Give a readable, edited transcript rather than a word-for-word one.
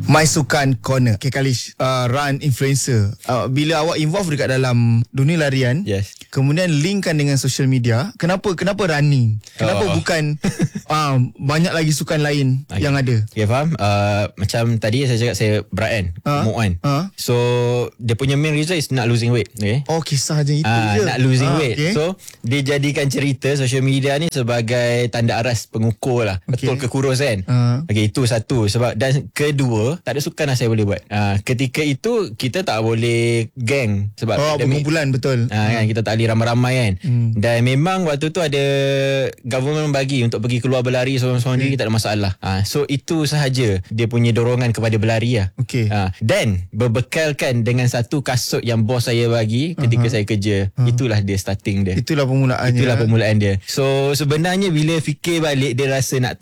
My Sukan Corner. Okay Kalish, run influencer. Bila awak involve dekat dalam dunia larian, Yes. kemudian linkkan dengan social media, kenapa running? Kenapa bukan banyak lagi sukan lain yang ada? Okay, faham. Macam tadi saya cakap saya berat kan, gemuk kan. So dia punya main reason is nak losing weight. Okay. Oh, kisah je itu je. Nak losing weight. Okay. So dia jadikan cerita social media ni sebagai tanda aras pengukur lah. Betul ke kurus kan. Okay, itu satu. Sebab, dan kedua, tak ada sukan lah saya boleh buat. Ketika itu kita tak boleh geng. Sebab berkumpulan, betul. Kan, kita tak boleh ramai-ramai kan. Dan memang waktu tu ada government bagi untuk pergi keluar berlari seorang-seorang diri, tak ada masalah. So itu sahaja dia punya dorongan kepada berlari lah. Okay. Dan berbekalkan dengan satu kasut yang bos saya bagi ketika saya kerja. Itulah dia starting dia. Itulah permulaannya. Itulah permulaan dia. So sebenarnya bila fikir balik, dia rasa nak